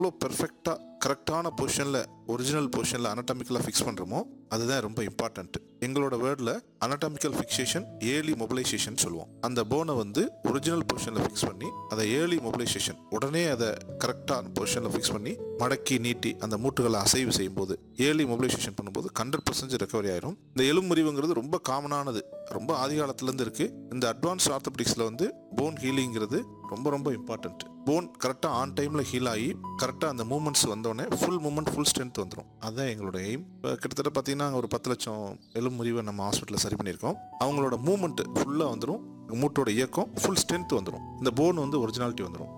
எவ்வளோ பெர்ஃபெக்டாக கரெக்டான பொசிஷனில் ஒரிஜினல் பொசிஷனில் அனட்டாமிக்கலாக ஃபிக்ஸ் பண்ணுறோமோ அதுதான் ரொம்ப இம்பார்ட்டன்ட். எங்களோட வேர்டில் அனட்டாமிக்கல் ஃபிக்சேஷன் ஏர்லி மொபிலைசேஷன் சொல்லுவோம். அந்த போனை வந்து ஒரிஜினல் பொசிஷனில் ஃபிக்ஸ் பண்ணி அதை ஏர்லி மொபிலைசேஷன் உடனே அதை கரெக்டான பொசிஷனில் ஃபிக்ஸ் பண்ணி மடக்கி நீட்டி அந்த மூட்டுகளை அசைவு செய்யும் போது ஏர்லி மொபிலைசேஷன் பண்ணும்போது 100% ரெக்கவரி ஆயிரும். இந்த எலும்பு முறிவுங்கிறது ரொம்ப காமனானது, ரொம்ப ஆதி காலத்துலேருந்து இருக்குது. இந்த அட்வான்ஸ் ஆர்த்தோபெடிக்ஸில் வந்து போன் ஹீலிங்கிறது ரொம்ப ரொம்ப இம்பார்ட்டன்ட். போன் கரெக்டாக ஆன் டைமில் ஹீல் ஆகி கரெக்டாக அந்த மூமெண்ட்ஸ் வந்தோடனே ஃபுல் மூமெண்ட் ஃபுல் ஸ்ட்ரென்த் வந்துடும். அதுதான் எங்களோட எய்ம். இப்போ கிட்டத்தட்ட பார்த்தீங்கன்னா ஒரு 10 லட்சம் எலும்பு முறிவை நம்ம ஹாஸ்பிட்டலில் சரி பண்ணியிருக்கோம். அவங்களோட மூமெண்ட் ஃபுல்லாக வந்துடும், மூட்டோட இயக்கம் ஃபுல் ஸ்ட்ரென்த் வந்துடும், இந்த போன் வந்து ஒரிஜினாலிட்டி வந்துடும்.